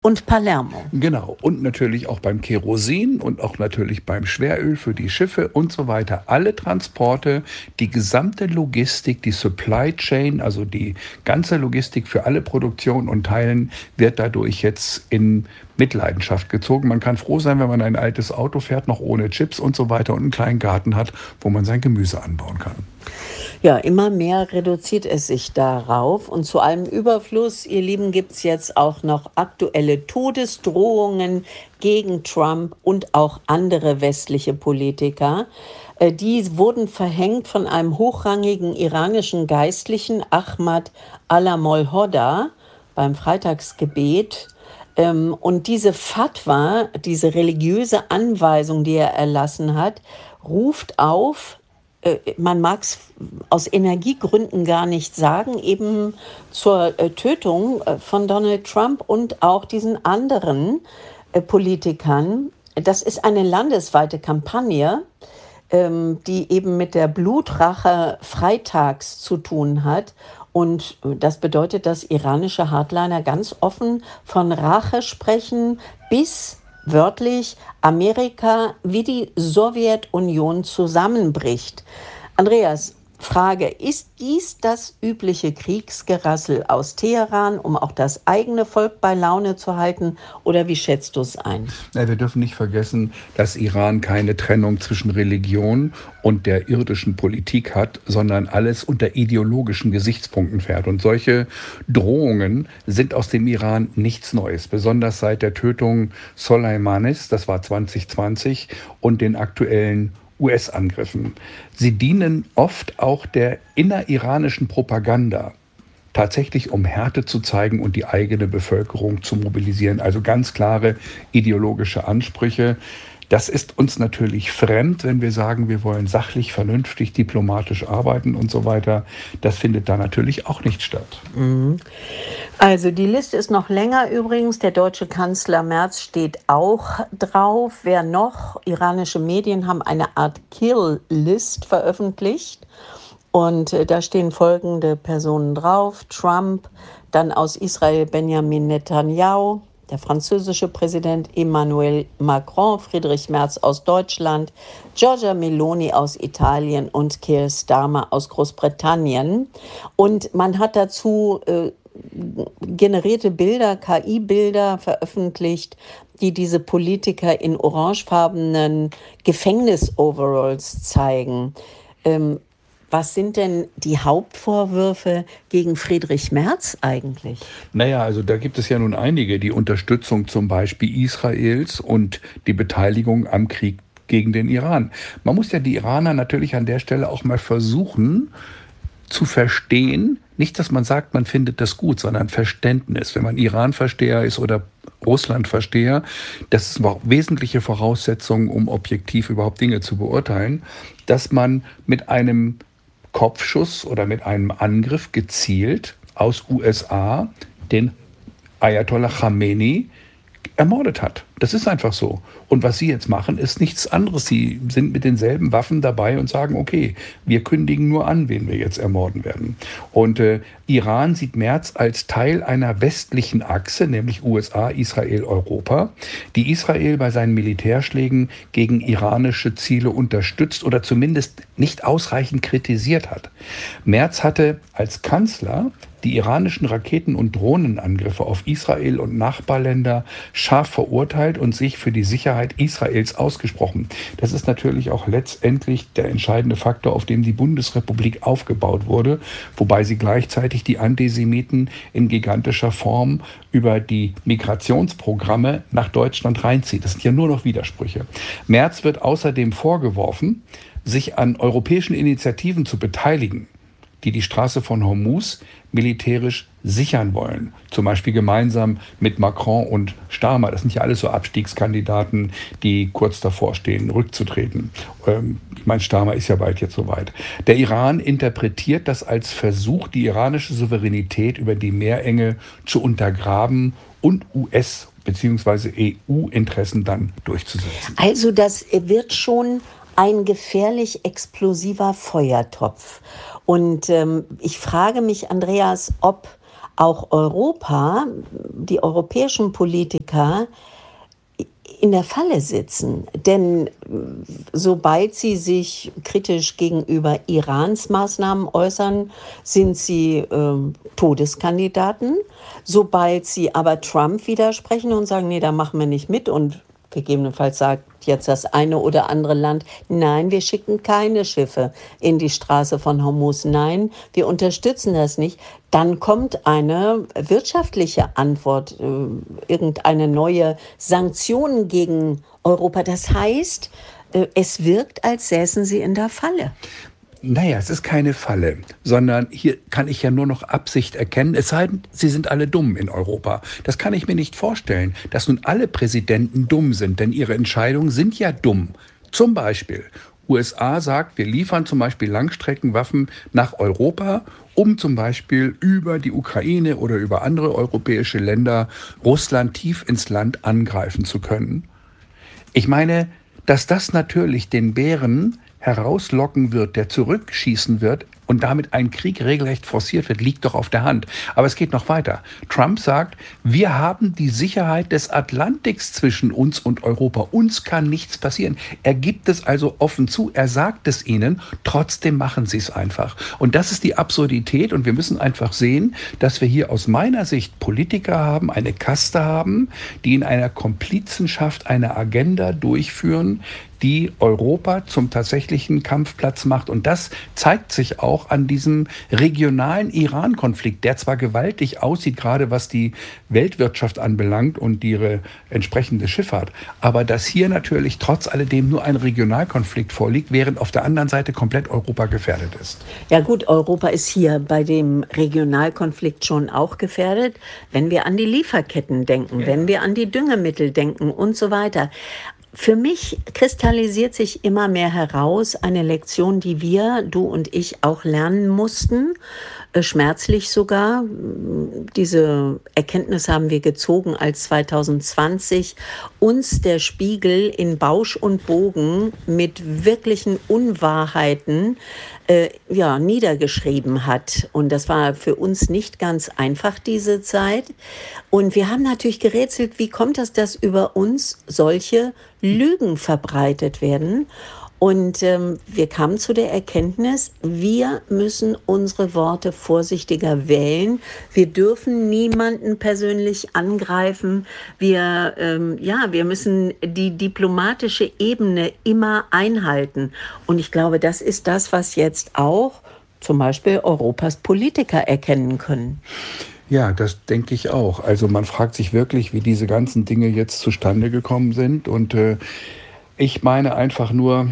Und Palermo. Genau. Und natürlich auch beim Kerosin und auch natürlich beim Schweröl für die Schiffe und so weiter. Alle Transporte, die gesamte Logistik, die Supply Chain, also die ganze Logistik für alle Produktionen und Teilen wird dadurch jetzt in Mitleidenschaft gezogen. Man kann froh sein, wenn man ein altes Auto fährt, noch ohne Chips und so weiter und einen kleinen Garten hat, wo man sein Gemüse anbauen kann. Ja, immer mehr reduziert es sich darauf. Und zu allem Überfluss, ihr Lieben, gibt es jetzt auch noch aktuelle Todesdrohungen gegen Trump und auch andere westliche Politiker. Die wurden verhängt von einem hochrangigen iranischen Geistlichen, Ahmad Alamolhoda, beim Freitagsgebet. Und diese Fatwa, diese religiöse Anweisung, die er erlassen hat, ruft auf, man mag es aus Energiegründen gar nicht sagen, eben zur Tötung von Donald Trump und auch diesen anderen Politikern. Das ist eine landesweite Kampagne, die eben mit der Blutrache freitags zu tun hat. Und das bedeutet, dass iranische Hardliner ganz offen von Rache sprechen, bis wörtlich Amerika wie die Sowjetunion zusammenbricht. Andreas, Frage, ist dies das übliche Kriegsgerassel aus Teheran, um auch das eigene Volk bei Laune zu halten, oder wie schätzt du es ein? Ja, wir dürfen nicht vergessen, dass Iran keine Trennung zwischen Religion und der irdischen Politik hat, sondern alles unter ideologischen Gesichtspunkten fährt. Und solche Drohungen sind aus dem Iran nichts Neues, besonders seit der Tötung Soleimanis, das war 2020, und den aktuellen US-Angriffen. Sie dienen oft auch der inneriranischen Propaganda, tatsächlich um Härte zu zeigen und die eigene Bevölkerung zu mobilisieren. Also ganz klare ideologische Ansprüche. Das ist uns natürlich fremd, wenn wir sagen, wir wollen sachlich, vernünftig, diplomatisch arbeiten und so weiter. Das findet da natürlich auch nicht statt. Also die Liste ist noch länger übrigens. Der deutsche Kanzler Merz steht auch drauf. Wer noch? Iranische Medien haben eine Art Kill-List veröffentlicht. Und da stehen folgende Personen drauf. Trump, dann aus Israel Benjamin Netanyahu, der französische Präsident Emmanuel Macron, Friedrich Merz aus Deutschland, Giorgia Meloni aus Italien und Keir Starmer aus Großbritannien. Und man hat dazu generierte Bilder, KI-Bilder veröffentlicht, die diese Politiker in orangefarbenen Gefängnis-Overalls zeigen. Was sind denn die Hauptvorwürfe gegen Friedrich Merz eigentlich? Naja, also da gibt es ja nun einige. Die Unterstützung zum Beispiel Israels und die Beteiligung am Krieg gegen den Iran. Man muss ja die Iraner natürlich an der Stelle auch mal versuchen zu verstehen, nicht, dass man sagt, man findet das gut, sondern Verständnis. Wenn man Iran-Versteher ist oder Russland-Versteher, das ist eine wesentliche Voraussetzung, um objektiv überhaupt Dinge zu beurteilen, dass man mit einem Kopfschuss oder mit einem Angriff gezielt aus USA den Ayatollah Khamenei ermordet hat. Das ist einfach so. Und was sie jetzt machen, ist nichts anderes. Sie sind mit denselben Waffen dabei und sagen, okay, wir kündigen nur an, wen wir jetzt ermorden werden. Und Iran sieht Merz als Teil einer westlichen Achse, nämlich USA, Israel, Europa, die Israel bei seinen Militärschlägen gegen iranische Ziele unterstützt oder zumindest nicht ausreichend kritisiert hat. Merz hatte als Kanzler die iranischen Raketen- und Drohnenangriffe auf Israel und Nachbarländer scharf verurteilt und sich für die Sicherheit Israels ausgesprochen. Das ist natürlich auch letztendlich der entscheidende Faktor, auf dem die Bundesrepublik aufgebaut wurde, wobei sie gleichzeitig die Antisemiten in gigantischer Form über die Migrationsprogramme nach Deutschland reinzieht. Das sind ja nur noch Widersprüche. Merz wird außerdem vorgeworfen, sich an europäischen Initiativen zu beteiligen, die die Straße von Hormuz militärisch sichern wollen. Zum Beispiel gemeinsam mit Macron und Starmer. Das sind ja alles so Abstiegskandidaten, die kurz davor stehen, rückzutreten. Ich meine, Starmer ist ja bald jetzt soweit. Der Iran interpretiert das als Versuch, die iranische Souveränität über die Meerenge zu untergraben und US- bzw. EU-Interessen dann durchzusetzen. Also das wird schon ein gefährlich explosiver Feuertopf. Und ich frage mich, Andreas, ob auch Europa, die europäischen Politiker in der Falle sitzen. Denn sobald sie sich kritisch gegenüber Irans Maßnahmen äußern, sind sie Todeskandidaten. Sobald sie aber Trump widersprechen und sagen, nee, da machen wir nicht mit und gegebenenfalls sagt jetzt das eine oder andere Land, nein, wir schicken keine Schiffe in die Straße von Hormuz, nein, wir unterstützen das nicht, dann kommt eine wirtschaftliche Antwort, irgendeine neue Sanktion gegen Europa. Das heißt, es wirkt, als säßen sie in der Falle. Naja, es ist keine Falle, sondern hier kann ich ja nur noch Absicht erkennen, es sei denn, sie sind alle dumm in Europa. Das kann ich mir nicht vorstellen, dass nun alle Präsidenten dumm sind, denn ihre Entscheidungen sind ja dumm. Zum Beispiel, USA sagt, wir liefern zum Beispiel Langstreckenwaffen nach Europa, um zum Beispiel über die Ukraine oder über andere europäische Länder Russland tief ins Land angreifen zu können. Ich meine, dass das natürlich den Bären herauslocken wird, der zurückschießen wird und damit ein Krieg regelrecht forciert wird, liegt doch auf der Hand. Aber es geht noch weiter. Trump sagt, wir haben die Sicherheit des Atlantiks zwischen uns und Europa. Uns kann nichts passieren. Er gibt es also offen zu, er sagt es ihnen, trotzdem machen sie es einfach. Und das ist die Absurdität und wir müssen einfach sehen, dass wir hier aus meiner Sicht Politiker haben, eine Kaste haben, die in einer Komplizenschaft eine Agenda durchführen, die Europa zum tatsächlichen Kampfplatz macht. Und das zeigt sich auch an diesem regionalen Iran-Konflikt, der zwar gewaltig aussieht, gerade was die Weltwirtschaft anbelangt und ihre entsprechende Schifffahrt, aber dass hier natürlich trotz alledem nur ein Regionalkonflikt vorliegt, während auf der anderen Seite komplett Europa gefährdet ist. Ja gut, Europa ist hier bei dem Regionalkonflikt schon auch gefährdet, wenn wir an die Lieferketten denken, wenn wir an die Düngemittel denken und so weiter. Für mich kristallisiert sich immer mehr heraus eine Lektion, die wir, du und ich, auch lernen mussten, schmerzlich sogar. Diese Erkenntnis haben wir gezogen, als 2020 uns der Spiegel in Bausch und Bogen mit wirklichen Unwahrheiten niedergeschrieben hat. Und das war für uns nicht ganz einfach, diese Zeit. Und wir haben natürlich gerätselt, wie kommt es, dass über uns solche Lügen verbreitet werden? Und wir kamen zu der Erkenntnis, wir müssen unsere Worte vorsichtiger wählen. Wir dürfen niemanden persönlich angreifen. Wir müssen die diplomatische Ebene immer einhalten. Und ich glaube, das ist das, was jetzt auch zum Beispiel Europas Politiker erkennen können. Ja, das denke ich auch. Also man fragt sich wirklich, wie diese ganzen Dinge jetzt zustande gekommen sind. Und ich meine einfach nur,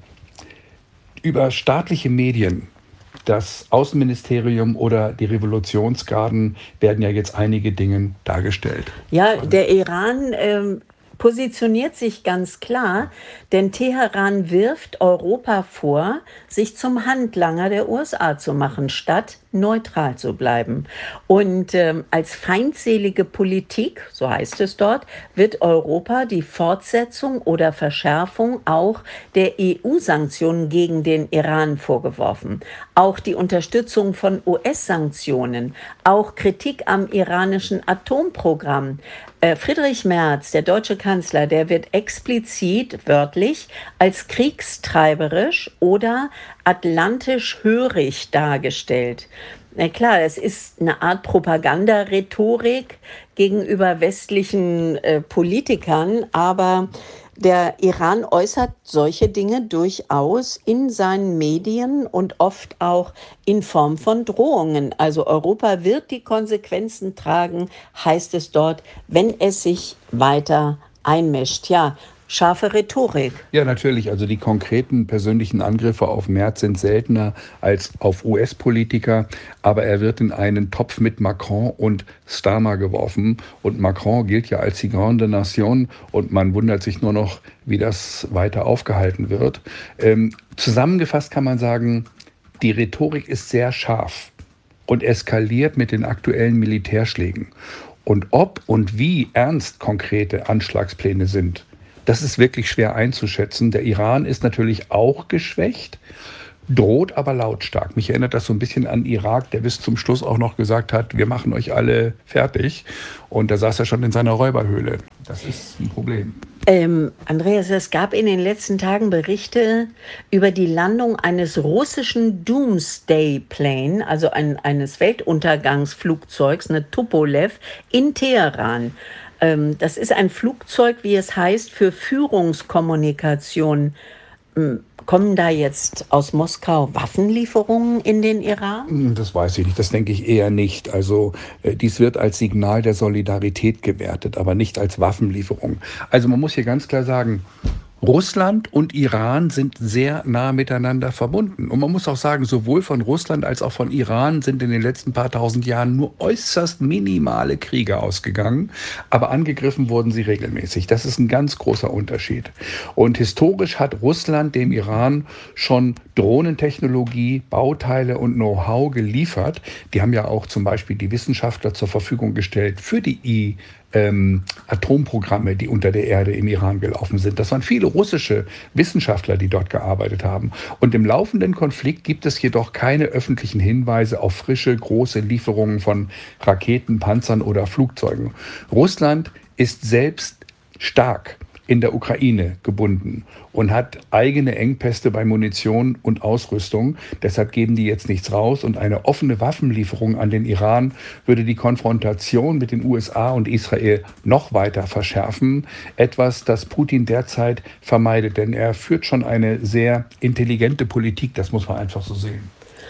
über staatliche Medien, das Außenministerium oder die Revolutionsgarden werden ja jetzt einige Dinge dargestellt. Ja, der Iran positioniert sich ganz klar, denn Teheran wirft Europa vor, sich zum Handlanger der USA zu machen, statt neutral zu bleiben. Und als feindselige Politik, so heißt es dort, wird Europa die Fortsetzung oder Verschärfung auch der EU-Sanktionen gegen den Iran vorgeworfen. Auch die Unterstützung von US-Sanktionen, auch Kritik am iranischen Atomprogramm. Friedrich Merz, der deutsche Kanzler, der wird explizit wörtlich als kriegstreiberisch oder atlantisch hörig dargestellt. Na klar, es ist eine Art Propagandarhetorik gegenüber westlichen Politikern, aber der Iran äußert solche Dinge durchaus in seinen Medien und oft auch in Form von Drohungen. Also Europa wird die Konsequenzen tragen, heißt es dort, wenn es sich weiter einmischt. Ja, scharfe Rhetorik. Ja, natürlich. Also die konkreten persönlichen Angriffe auf Merz sind seltener als auf US-Politiker. Aber er wird in einen Topf mit Macron und Starmer geworfen. Und Macron gilt ja als die Grande Nation. Und man wundert sich nur noch, wie das weiter aufgehalten wird. Zusammengefasst kann man sagen, die Rhetorik ist sehr scharf und eskaliert mit den aktuellen Militärschlägen. Und ob und wie ernst konkrete Anschlagspläne sind, das ist wirklich schwer einzuschätzen. Der Iran ist natürlich auch geschwächt. droht aber lautstark. Mich erinnert das so ein bisschen an Irak, der bis zum Schluss auch noch gesagt hat, wir machen euch alle fertig. Und da saß er schon in seiner Räuberhöhle. Das ist ein Problem. Andreas, es gab in den letzten Tagen Berichte über die Landung eines russischen Doomsday Plane, also eines Weltuntergangsflugzeugs, eine Tupolev, in Teheran. Das ist ein Flugzeug, wie es heißt, für Führungskommunikation. Kommen da jetzt aus Moskau Waffenlieferungen in den Iran? Das weiß ich nicht, das denke ich eher nicht. Also dies wird als Signal der Solidarität gewertet, aber nicht als Waffenlieferung. Also man muss hier ganz klar sagen, Russland und Iran sind sehr nah miteinander verbunden. Und man muss auch sagen, sowohl von Russland als auch von Iran sind in den letzten paar tausend Jahren nur äußerst minimale Kriege ausgegangen. Aber angegriffen wurden sie regelmäßig. Das ist ein ganz großer Unterschied. Und historisch hat Russland dem Iran schon Drohnentechnologie, Bauteile und Know-how geliefert. Die haben ja auch zum Beispiel die Wissenschaftler zur Verfügung gestellt für die Atomprogramme, die unter der Erde im Iran gelaufen sind. Das waren viele russische Wissenschaftler, die dort gearbeitet haben. Und im laufenden Konflikt gibt es jedoch keine öffentlichen Hinweise auf frische, große Lieferungen von Raketen, Panzern oder Flugzeugen. Russland ist selbst stark in der Ukraine gebunden und hat eigene Engpässe bei Munition und Ausrüstung. Deshalb geben die jetzt nichts raus. Und eine offene Waffenlieferung an den Iran würde die Konfrontation mit den USA und Israel noch weiter verschärfen. Etwas, das Putin derzeit vermeidet. Denn er führt schon eine sehr intelligente Politik. Das muss man einfach so sehen.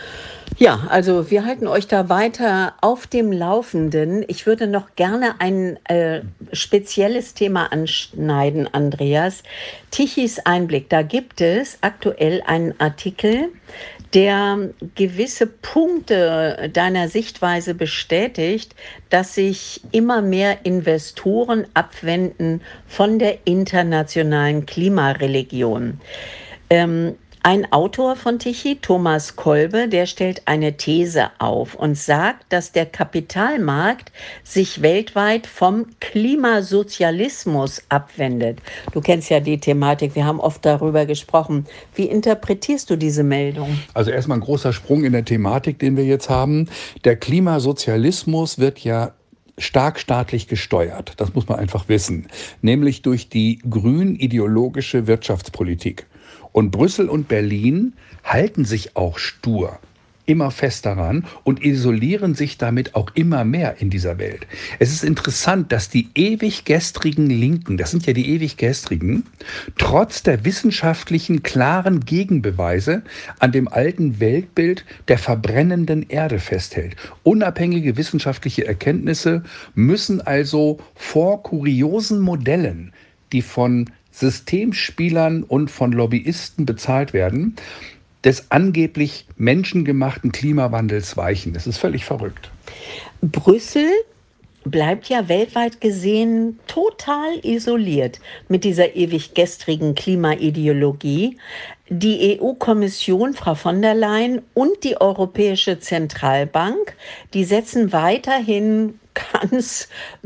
Ja, also wir halten euch da weiter auf dem Laufenden. Ich würde noch gerne ein spezielles Thema anschneiden, Andreas. Tichys Einblick, da gibt es aktuell einen Artikel, der gewisse Punkte deiner Sichtweise bestätigt, dass sich immer mehr Investoren abwenden von der internationalen Klimareligion. Ein Autor von Tichy, Thomas Kolbe, der stellt eine These auf und sagt, dass der Kapitalmarkt sich weltweit vom Klimasozialismus abwendet. Du kennst ja die Thematik, wir haben oft darüber gesprochen. Wie interpretierst du diese Meldung? Also erstmal ein großer Sprung in der Thematik, den wir jetzt haben. Der Klimasozialismus wird ja stark staatlich gesteuert, das muss man einfach wissen, nämlich durch die grün-ideologische Wirtschaftspolitik. Und Brüssel und Berlin halten sich auch stur immer fest daran und isolieren sich damit auch immer mehr in dieser Welt. Es ist interessant, dass die ewig gestrigen Linken, das sind ja die ewig gestrigen, trotz der wissenschaftlichen klaren Gegenbeweise an dem alten Weltbild der verbrennenden Erde festhält. Unabhängige wissenschaftliche Erkenntnisse müssen also vor kuriosen Modellen, die von Systemspielern und von Lobbyisten bezahlt werden, des angeblich menschengemachten Klimawandels weichen. Das ist völlig verrückt. Brüssel bleibt ja weltweit gesehen total isoliert mit dieser ewig gestrigen Klimaideologie. Die EU-Kommission, Frau von der Leyen und die Europäische Zentralbank, die setzen weiterhin ganz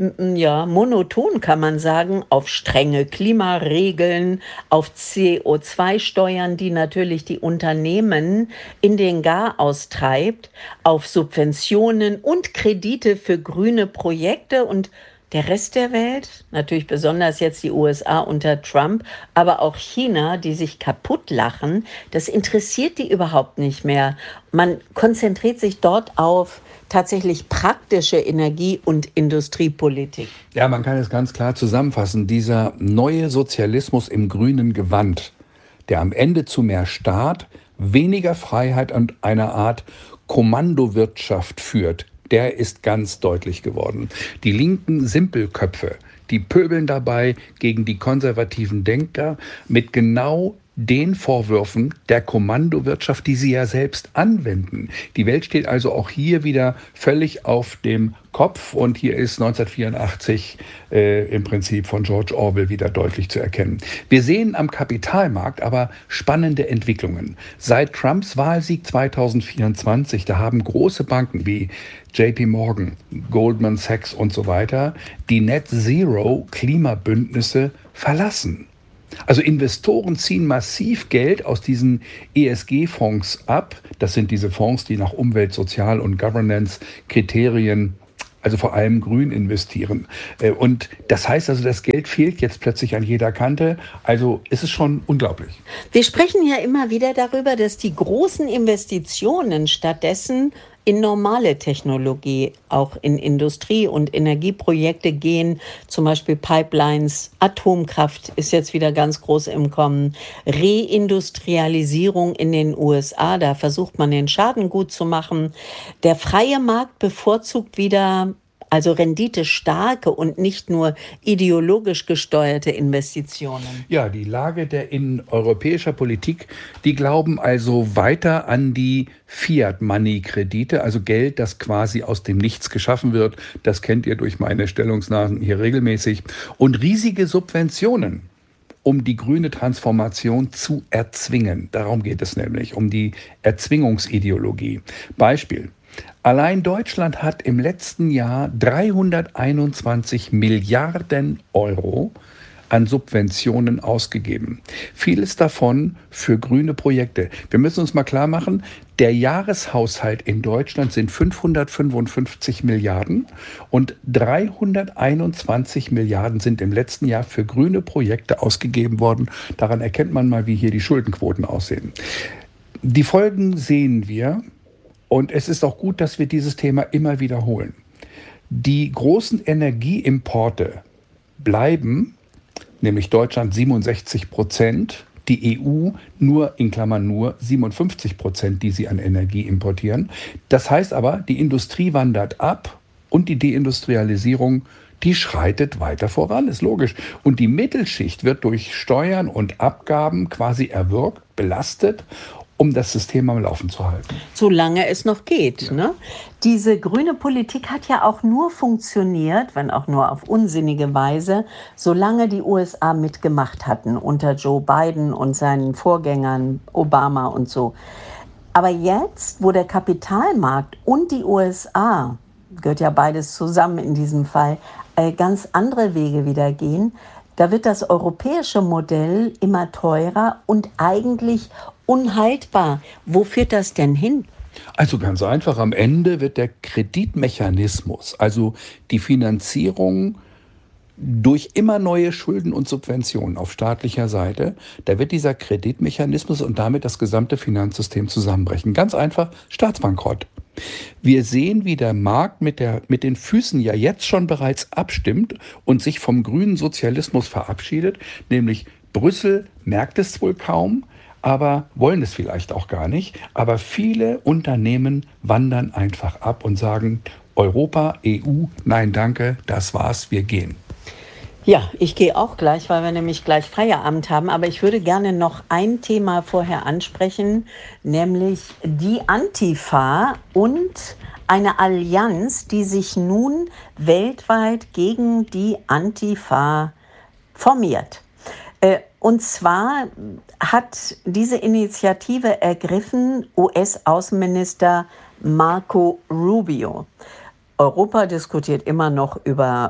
monoton, kann man sagen, auf strenge Klimaregeln, auf CO2-Steuern, die natürlich die Unternehmen in den Garaus treibt, auf Subventionen und Kredite für grüne Projekte. Und der Rest der Welt, natürlich besonders jetzt die USA unter Trump, aber auch China, die sich kaputt lachen, das interessiert die überhaupt nicht mehr. Man konzentriert sich dort auf tatsächlich praktische Energie- und Industriepolitik. Ja, man kann es ganz klar zusammenfassen. Dieser neue Sozialismus im grünen Gewand, der am Ende zu mehr Staat, weniger Freiheit und einer Art Kommandowirtschaft führt, der ist ganz deutlich geworden. Die linken Simpelköpfe, die pöbeln dabei gegen die konservativen Denker mit genau den Vorwürfen der Kommandowirtschaft, die sie ja selbst anwenden. Die Welt steht also auch hier wieder völlig auf dem Kopf und hier ist 1984 im Prinzip von George Orwell wieder deutlich zu erkennen. Wir sehen am Kapitalmarkt aber spannende Entwicklungen. Seit Trumps Wahlsieg 2024, da haben große Banken wie JP Morgan, Goldman Sachs und so weiter die Net-Zero-Klimabündnisse verlassen. Also Investoren ziehen massiv Geld aus diesen ESG-Fonds ab. Das sind diese Fonds, die nach Umwelt-, Sozial- und Governance-Kriterien, also vor allem grün investieren. Und das heißt also, das Geld fehlt jetzt plötzlich an jeder Kante. Also es ist schon unglaublich. Wir sprechen ja immer wieder darüber, dass die großen Investitionen stattdessen in normale Technologie, auch in Industrie- und Energieprojekte gehen, zum Beispiel Pipelines, Atomkraft ist jetzt wieder ganz groß im Kommen, Reindustrialisierung in den USA, da versucht man den Schaden gut zu machen. Der freie Markt bevorzugt wieder also renditestarke und nicht nur ideologisch gesteuerte Investitionen. Ja, die Lage in europäischer Politik, die glauben also weiter an die Fiat-Money-Kredite, also Geld, das quasi aus dem Nichts geschaffen wird. Das kennt ihr durch meine Stellungnahmen hier regelmäßig. Und riesige Subventionen, um die grüne Transformation zu erzwingen. Darum geht es nämlich, um die Erzwingungsideologie. Beispiel. Allein Deutschland hat im letzten Jahr 321 Milliarden Euro an Subventionen ausgegeben. Vieles davon für grüne Projekte. Wir müssen uns mal klar machen, der Jahreshaushalt in Deutschland sind 555 Milliarden und 321 Milliarden sind im letzten Jahr für grüne Projekte ausgegeben worden. Daran erkennt man mal, wie hier die Schuldenquoten aussehen. Die Folgen sehen wir. Und es ist auch gut, dass wir dieses Thema immer wiederholen. Die großen Energieimporte bleiben, nämlich Deutschland 67%, die EU nur, in Klammern nur, 57%, die sie an Energie importieren. Das heißt aber, die Industrie wandert ab und die Deindustrialisierung, die schreitet weiter voran, ist logisch. Und die Mittelschicht wird durch Steuern und Abgaben quasi erwürgt, belastet, um das System am Laufen zu halten. Solange es noch geht. Ja. Ne? Diese grüne Politik hat ja auch nur funktioniert, wenn auch nur auf unsinnige Weise, solange die USA mitgemacht hatten unter Joe Biden und seinen Vorgängern Obama und so. Aber jetzt, wo der Kapitalmarkt und die USA, gehört ja beides zusammen in diesem Fall, ganz andere Wege wieder gehen, da wird das europäische Modell immer teurer und eigentlich unhaltbar. Wo führt das denn hin? Also ganz einfach, am Ende wird der Kreditmechanismus, also die Finanzierung durch immer neue Schulden und Subventionen auf staatlicher Seite, da wird dieser Kreditmechanismus und damit das gesamte Finanzsystem zusammenbrechen. Ganz einfach, Staatsbankrott. Wir sehen, wie der Markt mit den Füßen ja jetzt schon bereits abstimmt und sich vom grünen Sozialismus verabschiedet, nämlich Brüssel merkt es wohl kaum, aber wollen es vielleicht auch gar nicht. Aber viele Unternehmen wandern einfach ab und sagen, Europa, EU, nein danke, das war's, wir gehen. Ja, ich gehe auch gleich, weil wir nämlich gleich Feierabend haben. Aber ich würde gerne noch ein Thema vorher ansprechen, nämlich die Antifa und eine Allianz, die sich nun weltweit gegen die Antifa formiert. Und zwar hat diese Initiative ergriffen US-Außenminister Marco Rubio. Europa diskutiert immer noch über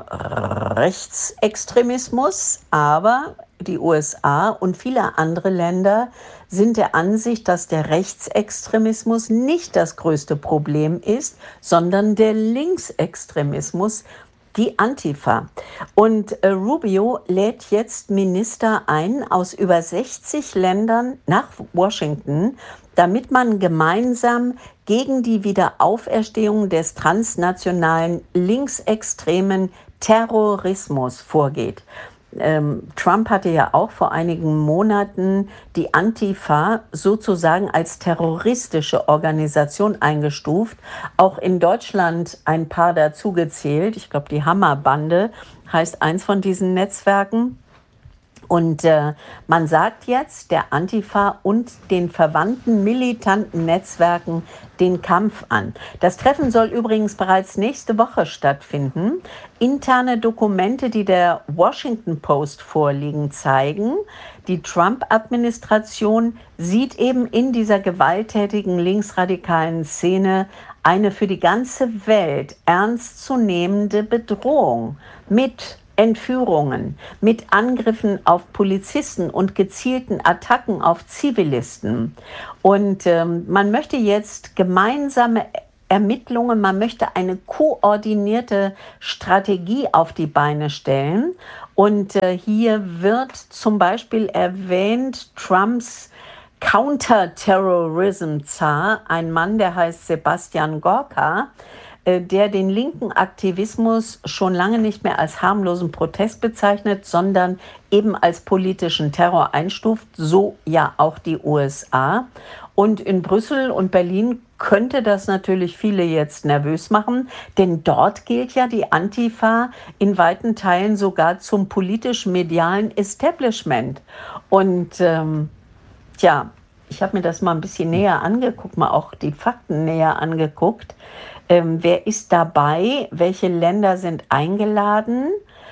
Rechtsextremismus, aber die USA und viele andere Länder sind der Ansicht, dass der Rechtsextremismus nicht das größte Problem ist, sondern der Linksextremismus, die Antifa. Und Rubio lädt jetzt Minister ein aus über 60 Ländern nach Washington, damit man gemeinsam gegen die Wiederauferstehung des transnationalen linksextremen Terrorismus vorgeht. Trump hatte ja auch vor einigen Monaten die Antifa sozusagen als terroristische Organisation eingestuft. Auch in Deutschland ein paar dazugezählt. Ich glaube, die Hammerbande heißt eins von diesen Netzwerken. Und man sagt jetzt der Antifa und den verwandten militanten Netzwerken den Kampf an. Das Treffen soll übrigens bereits nächste Woche stattfinden. Interne Dokumente, die der Washington Post vorliegen, zeigen, die Trump-Administration sieht eben in dieser gewalttätigen linksradikalen Szene eine für die ganze Welt ernstzunehmende Bedrohung mit Entführungen, mit Angriffen auf Polizisten und gezielten Attacken auf Zivilisten. Und man möchte jetzt gemeinsame Ermittlungen, man möchte eine koordinierte Strategie auf die Beine stellen. Und hier wird zum Beispiel erwähnt Trumps Counterterrorism-Zar, ein Mann, der heißt Sebastian Gorka, der den linken Aktivismus schon lange nicht mehr als harmlosen Protest bezeichnet, sondern eben als politischen Terror einstuft, so ja auch die USA. Und in Brüssel und Berlin könnte das natürlich viele jetzt nervös machen, denn dort gilt ja die Antifa in weiten Teilen sogar zum politisch-medialen Establishment. Und tja, ich habe mir das mal ein bisschen näher angeguckt, mal auch die Fakten näher angeguckt. Wer ist dabei? Welche Länder sind eingeladen?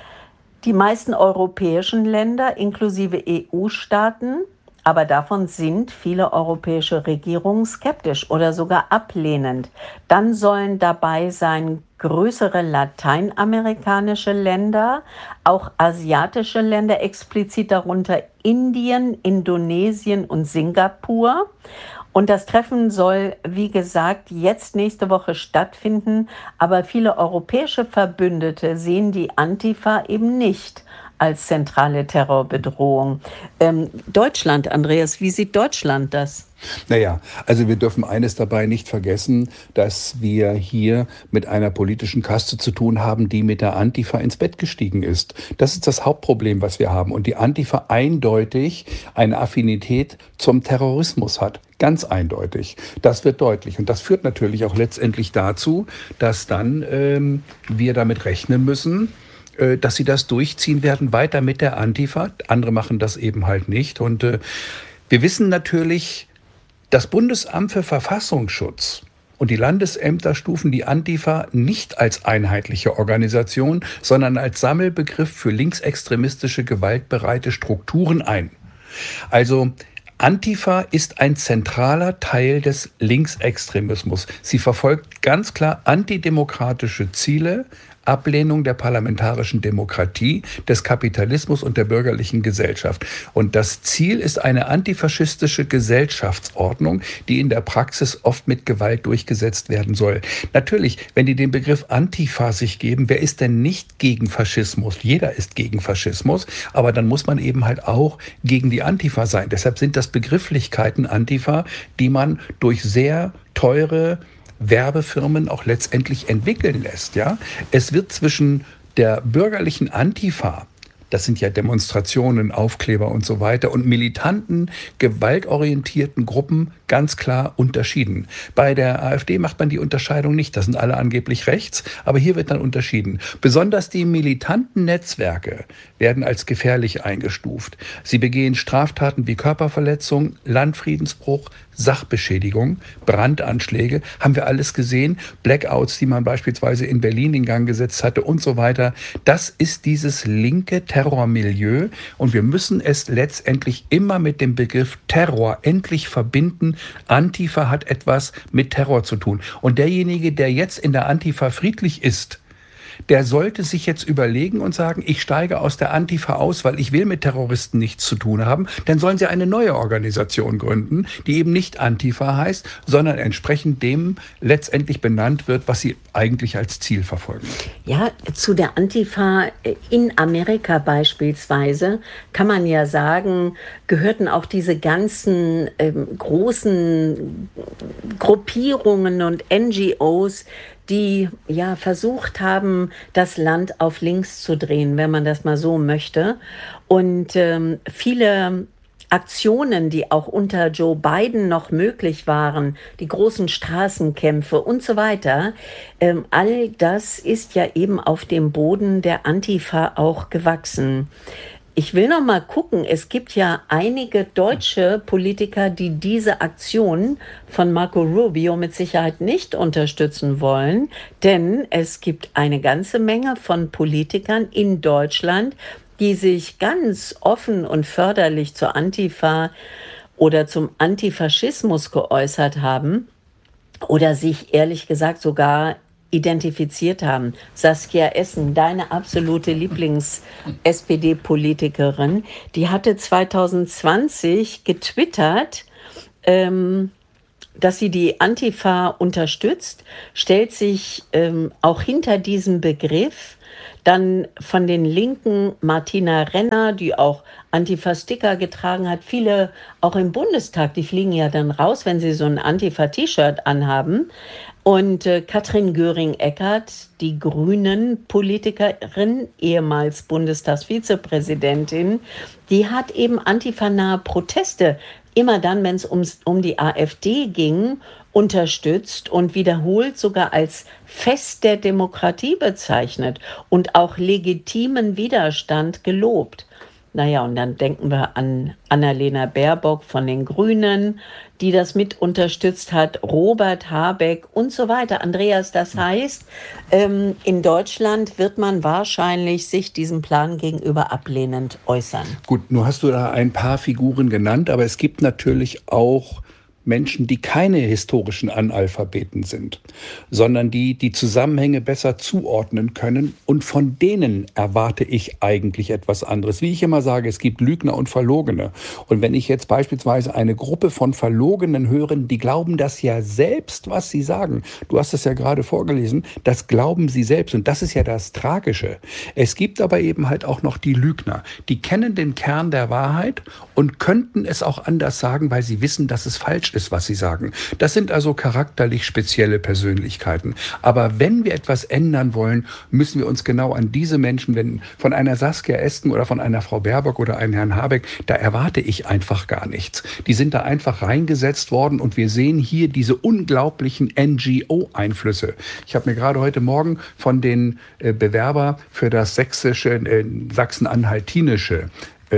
Die meisten europäischen Länder inklusive EU-Staaten, aber davon sind viele europäische Regierungen skeptisch oder sogar ablehnend. Dann sollen dabei sein größere lateinamerikanische Länder, auch asiatische Länder, explizit darunter Indien, Indonesien und Singapur. Und das Treffen soll, wie gesagt, jetzt nächste Woche stattfinden. Aber viele europäische Verbündete sehen die Antifa eben nicht als zentrale Terrorbedrohung. Deutschland, Andreas, wie sieht Deutschland das? Naja, also wir dürfen eines dabei nicht vergessen, dass wir hier mit einer politischen Kaste zu tun haben, die mit der Antifa ins Bett gestiegen ist. Das ist das Hauptproblem, was wir haben. Und die Antifa eindeutig eine Affinität zum Terrorismus hat. Ganz eindeutig. Das wird deutlich. Und das führt natürlich auch letztendlich dazu, dass dann wir damit rechnen müssen, dass sie das durchziehen werden, weiter mit der Antifa. Andere machen das eben halt nicht. Und wir wissen natürlich, das Bundesamt für Verfassungsschutz und die Landesämter stufen die Antifa nicht als einheitliche Organisation, sondern als Sammelbegriff für linksextremistische, gewaltbereite Strukturen ein. Also Antifa ist ein zentraler Teil des Linksextremismus. Sie verfolgt ganz klar antidemokratische Ziele, Ablehnung der parlamentarischen Demokratie, des Kapitalismus und der bürgerlichen Gesellschaft. Und das Ziel ist eine antifaschistische Gesellschaftsordnung, die in der Praxis oft mit Gewalt durchgesetzt werden soll. Natürlich, wenn die den Begriff Antifa sich geben, wer ist denn nicht gegen Faschismus? Jeder ist gegen Faschismus, aber dann muss man eben halt auch gegen die Antifa sein. Deshalb sind das Begrifflichkeiten Antifa, die man durch sehr teure Werbefirmen auch letztendlich entwickeln lässt. Ja? Es wird zwischen der bürgerlichen Antifa, das sind ja Demonstrationen, Aufkleber und so weiter, und militanten, gewaltorientierten Gruppen ganz klar unterschieden. Bei der AfD macht man die Unterscheidung nicht, das sind alle angeblich rechts, aber hier wird dann unterschieden. Besonders die militanten Netzwerke werden als gefährlich eingestuft. Sie begehen Straftaten wie Körperverletzung, Landfriedensbruch, Sachbeschädigung, Brandanschläge, haben wir alles gesehen, Blackouts, die man beispielsweise in Berlin in Gang gesetzt hatte und so weiter. Das ist dieses linke Terrormilieu und wir müssen es letztendlich immer mit dem Begriff Terror endlich verbinden. Antifa hat etwas mit Terror zu tun. Und derjenige, der jetzt in der Antifa friedlich ist, der sollte sich jetzt überlegen und sagen, ich steige aus der Antifa aus, weil ich will mit Terroristen nichts zu tun haben. Dann sollen sie eine neue Organisation gründen, die eben nicht Antifa heißt, sondern entsprechend dem letztendlich benannt wird, was sie eigentlich als Ziel verfolgen. Ja, zu der Antifa in Amerika beispielsweise kann man ja sagen, gehörten auch diese ganzen großen Gruppierungen und NGOs, die ja versucht haben, das Land auf links zu drehen, wenn man das mal so möchte. Und viele Aktionen, die auch unter Joe Biden noch möglich waren, die großen Straßenkämpfe und so weiter, all das ist ja eben auf dem Boden der Antifa auch gewachsen. Ich will noch mal gucken, es gibt ja einige deutsche Politiker, die diese Aktion von Marco Rubio mit Sicherheit nicht unterstützen wollen, denn es gibt eine ganze Menge von Politikern in Deutschland, die sich ganz offen und förderlich zur Antifa oder zum Antifaschismus geäußert haben oder sich ehrlich gesagt sogar identifiziert haben. Saskia Esken, deine absolute Lieblings-SPD-Politikerin, die hatte 2020 getwittert, dass sie die Antifa unterstützt, stellt sich auch hinter diesem Begriff. Dann von den Linken Martina Renner, die auch Antifa-Sticker getragen hat. Viele auch im Bundestag, die fliegen ja dann raus, wenn sie so ein Antifa-T-Shirt anhaben. Und Katrin Göring-Eckardt, die Grünen-Politikerin, ehemals Bundestagsvizepräsidentin, die hat eben antifanahe Proteste immer dann, wenn es um die AfD ging, unterstützt und wiederholt sogar als Fest der Demokratie bezeichnet und auch legitimen Widerstand gelobt. Naja, und dann denken wir an Annalena Baerbock von den Grünen, die das mit unterstützt hat, Robert Habeck und so weiter. Andreas, das heißt, in Deutschland wird man wahrscheinlich sich diesem Plan gegenüber ablehnend äußern. Gut, nun hast du da ein paar Figuren genannt, aber es gibt natürlich auch Menschen, die keine historischen Analphabeten sind, sondern die Zusammenhänge besser zuordnen können. Und von denen erwarte ich eigentlich etwas anderes. Wie ich immer sage, es gibt Lügner und Verlogene. Und wenn ich jetzt beispielsweise eine Gruppe von Verlogenen höre, die glauben das ja selbst, was sie sagen. Du hast es ja gerade vorgelesen, das glauben sie selbst. Und das ist ja das Tragische. Es gibt aber eben halt auch noch die Lügner. Die kennen den Kern der Wahrheit und könnten es auch anders sagen, weil sie wissen, dass es falsch ist, was sie sagen. Das sind also charakterlich spezielle Persönlichkeiten. Aber wenn wir etwas ändern wollen, müssen wir uns genau an diese Menschen wenden. Von einer Saskia Esken oder von einer Frau Baerbock oder einem Herrn Habeck, da erwarte ich einfach gar nichts. Die sind da einfach reingesetzt worden und wir sehen hier diese unglaublichen NGO-Einflüsse. Ich habe mir gerade heute Morgen von den Bewerber für das sachsen-anhaltinische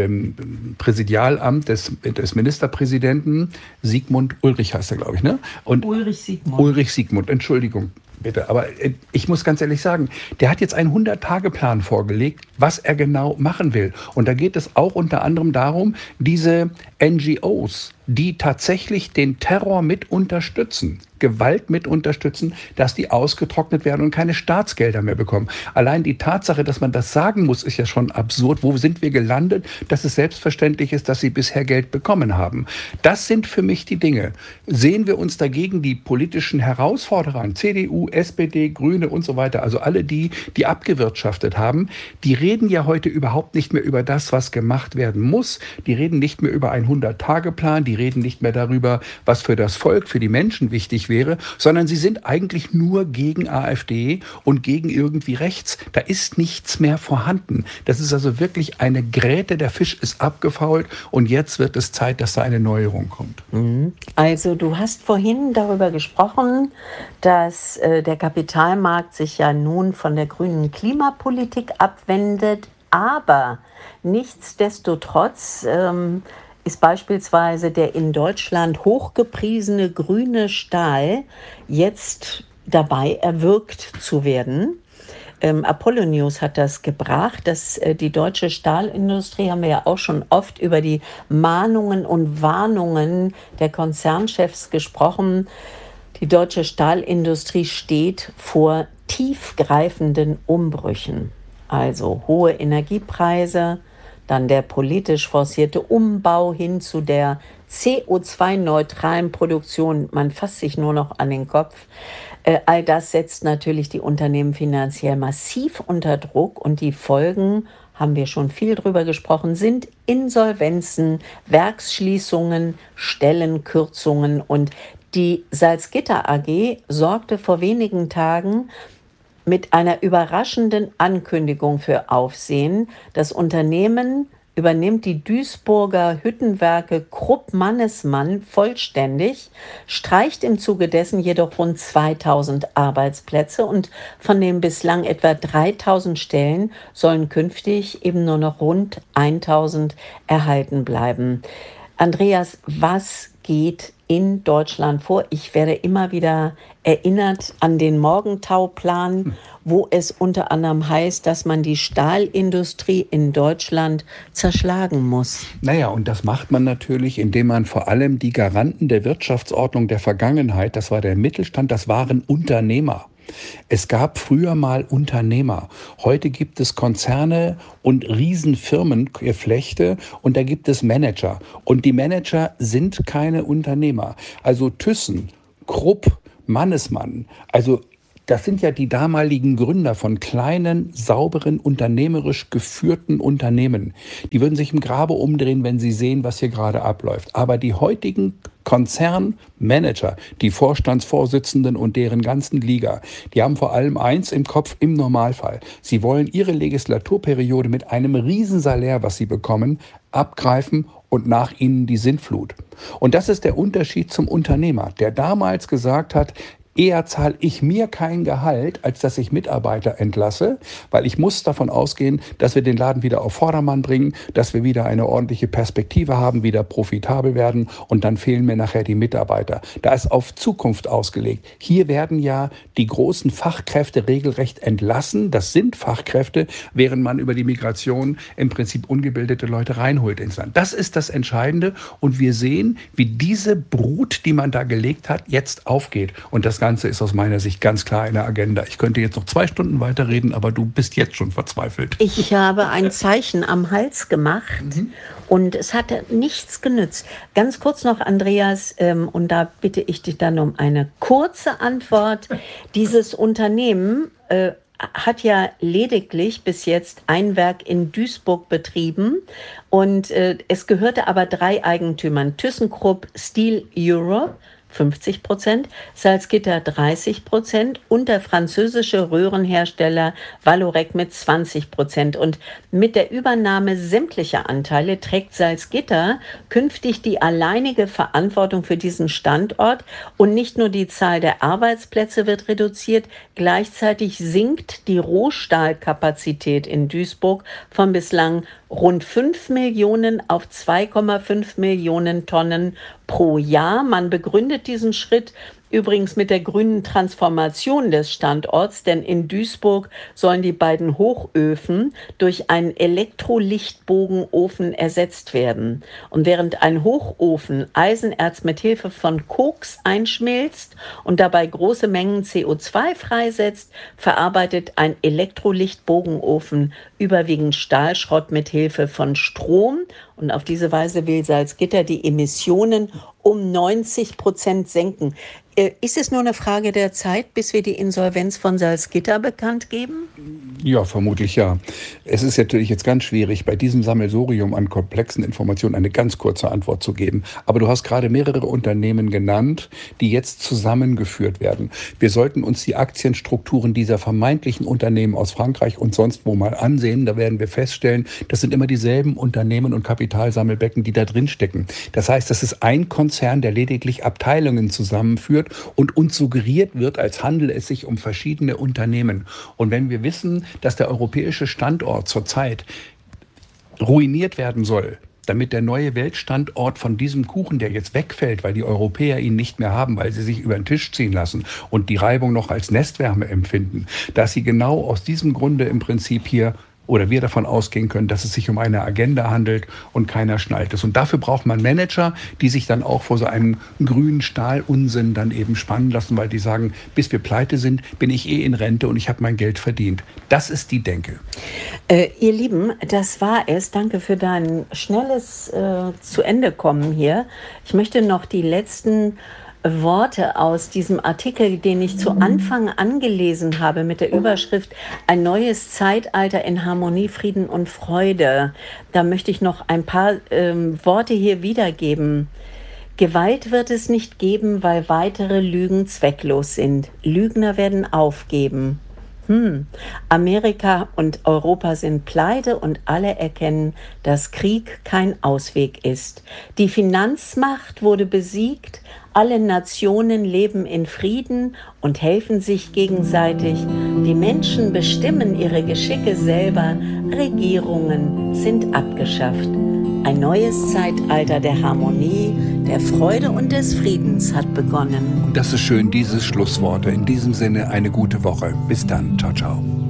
Präsidialamt des Ministerpräsidenten, Sigmund Ulrich heißt er, glaube ich, ne? Und Ulrich Siegmund, Entschuldigung, bitte. Aber ich muss ganz ehrlich sagen, der hat jetzt einen 100-Tage-Plan vorgelegt, was er genau machen will. Und da geht es auch unter anderem darum, diese NGOs, die tatsächlich den Terror mit unterstützen, Gewalt mit unterstützen, dass die ausgetrocknet werden und keine Staatsgelder mehr bekommen. Allein die Tatsache, dass man das sagen muss, ist ja schon absurd. Wo sind wir gelandet, dass es selbstverständlich ist, dass sie bisher Geld bekommen haben? Das sind für mich die Dinge. Sehen wir uns dagegen die politischen Herausforderer an, CDU, SPD, Grüne und so weiter, also alle die abgewirtschaftet haben, die reden ja heute überhaupt nicht mehr über das, was gemacht werden muss. Die reden nicht mehr über einen 100-Tage-Plan, die reden nicht mehr darüber, was für das Volk, für die Menschen wichtig wäre, sondern sie sind eigentlich nur gegen AfD und gegen irgendwie rechts. Da ist nichts mehr vorhanden. Das ist also wirklich eine Gräte, der Fisch ist abgefault und jetzt wird es Zeit, dass da eine Neuerung kommt. Also du hast vorhin darüber gesprochen, dass der Kapitalmarkt sich ja nun von der grünen Klimapolitik abwendet, aber nichtsdestotrotz ist beispielsweise der in Deutschland hochgepriesene grüne Stahl jetzt dabei, erwürgt zu werden. Apollo News hat das gebracht, dass die deutsche Stahlindustrie, haben wir ja auch schon oft über die Mahnungen und Warnungen der Konzernchefs gesprochen, die deutsche Stahlindustrie steht vor tiefgreifenden Umbrüchen. Also hohe Energiepreise, dann der politisch forcierte Umbau hin zu der CO2-neutralen Produktion. Man fasst sich nur noch an den Kopf. All das setzt natürlich die Unternehmen finanziell massiv unter Druck und die Folgen, haben wir schon viel drüber gesprochen, sind Insolvenzen, Werksschließungen, Stellenkürzungen. Und die Salzgitter AG sorgte vor wenigen Tagen mit einer überraschenden Ankündigung für Aufsehen. Das Unternehmen übernimmt die Duisburger Hüttenwerke Krupp-Mannesmann vollständig, streicht im Zuge dessen jedoch rund 2000 Arbeitsplätze und von den bislang etwa 3000 Stellen sollen künftig eben nur noch rund 1000 erhalten bleiben. Andreas, was geht in Deutschland vor? Ich werde immer wieder erinnert an den Morgentau-Plan, wo es unter anderem heißt, dass man die Stahlindustrie in Deutschland zerschlagen muss. Naja, und das macht man natürlich, indem man vor allem die Garanten der Wirtschaftsordnung der Vergangenheit, das war der Mittelstand, das waren Unternehmer. Es gab früher mal Unternehmer. Heute gibt es Konzerne und Riesenfirmengeflechte und da gibt es Manager. Und die Manager sind keine Unternehmer. Also Thyssen, Krupp, Mannesmann, also das sind ja die damaligen Gründer von kleinen, sauberen, unternehmerisch geführten Unternehmen. Die würden sich im Grabe umdrehen, wenn sie sehen, was hier gerade abläuft. Aber die heutigen Konzernmanager, die Vorstandsvorsitzenden und deren ganzen Liga, die haben vor allem eins im Kopf im Normalfall. Sie wollen ihre Legislaturperiode mit einem Riesensalär, was sie bekommen, abgreifen und nach ihnen die Sintflut. Und das ist der Unterschied zum Unternehmer, der damals gesagt hat, eher zahle ich mir kein Gehalt, als dass ich Mitarbeiter entlasse, weil ich muss davon ausgehen, dass wir den Laden wieder auf Vordermann bringen, dass wir wieder eine ordentliche Perspektive haben, wieder profitabel werden und dann fehlen mir nachher die Mitarbeiter. Da ist auf Zukunft ausgelegt. Hier werden ja die großen Fachkräfte regelrecht entlassen. Das sind Fachkräfte, während man über die Migration im Prinzip ungebildete Leute reinholt ins Land. Das ist das Entscheidende und wir sehen, wie diese Brut, die man da gelegt hat, jetzt aufgeht. Und das Ganze ist aus meiner Sicht ganz klar eine Agenda. Ich könnte jetzt noch 2 Stunden weiterreden, aber du bist jetzt schon verzweifelt. Ich habe ein Zeichen am Hals gemacht und es hat nichts genützt. Ganz kurz noch, Andreas, und da bitte ich dich dann um eine kurze Antwort. Dieses Unternehmen hat ja lediglich bis jetzt ein Werk in Duisburg betrieben und es gehörte aber 3 Eigentümern. ThyssenKrupp Steel Europe 50%, Salzgitter 30% und der französische Röhrenhersteller Vallourec mit 20%. Und mit der Übernahme sämtlicher Anteile trägt Salzgitter künftig die alleinige Verantwortung für diesen Standort und nicht nur die Zahl der Arbeitsplätze wird reduziert, gleichzeitig sinkt die Rohstahlkapazität in Duisburg von bislang rund 5 Millionen auf 2,5 Millionen Tonnen pro Jahr. Man begründet diesen Schritt übrigens mit der grünen Transformation des Standorts, denn in Duisburg sollen die beiden Hochöfen durch einen Elektrolichtbogenofen ersetzt werden. Und während ein Hochofen Eisenerz mit Hilfe von Koks einschmilzt und dabei große Mengen CO2 freisetzt, verarbeitet ein Elektrolichtbogenofen überwiegend Stahlschrott mit Hilfe von Strom. Und auf diese Weise will Salzgitter die Emissionen um 90% senken. Ist es nur eine Frage der Zeit, bis wir die Insolvenz von Salzgitter bekannt geben? Ja, vermutlich ja. Es ist natürlich jetzt ganz schwierig, bei diesem Sammelsurium an komplexen Informationen eine ganz kurze Antwort zu geben. Aber du hast gerade mehrere Unternehmen genannt, die jetzt zusammengeführt werden. Wir sollten uns die Aktienstrukturen dieser vermeintlichen Unternehmen aus Frankreich und sonst wo mal ansehen. Da werden wir feststellen, das sind immer dieselben Unternehmen und Kapitalsammelbecken, die da drin stecken. Das heißt, das ist ein Konzern, der lediglich Abteilungen zusammenführt und uns suggeriert wird, als handele es sich um verschiedene Unternehmen. Und wenn wir wissen, dass der europäische Standort zurzeit ruiniert werden soll, damit der neue Weltstandort von diesem Kuchen, der jetzt wegfällt, weil die Europäer ihn nicht mehr haben, weil sie sich über den Tisch ziehen lassen und die Reibung noch als Nestwärme empfinden, dass sie genau aus diesem Grunde im Prinzip hier oder wir davon ausgehen können, dass es sich um eine Agenda handelt und keiner schnallt es. Und dafür braucht man Manager, die sich dann auch vor so einem grünen Stahlunsinn dann eben spannen lassen, weil die sagen, bis wir pleite sind, bin ich in Rente und ich habe mein Geld verdient. Das ist die Denke. Ihr Lieben, das war es. Danke für dein schnelles zu Ende kommen hier. Ich möchte noch die letzten Worte aus diesem Artikel, den ich zu Anfang angelesen habe mit der Überschrift Ein neues Zeitalter in Harmonie, Frieden und Freude. Da möchte ich noch ein paar Worte hier wiedergeben. Gewalt wird es nicht geben, weil weitere Lügen zwecklos sind. Lügner werden aufgeben. Amerika und Europa sind pleite und alle erkennen, dass Krieg kein Ausweg ist. Die Finanzmacht wurde besiegt, alle Nationen leben in Frieden und helfen sich gegenseitig. Die Menschen bestimmen ihre Geschicke selber, Regierungen sind abgeschafft. Ein neues Zeitalter der Harmonie, der Freude und des Friedens hat begonnen. Und das ist schön, diese Schlussworte. In diesem Sinne eine gute Woche. Bis dann. Ciao, ciao.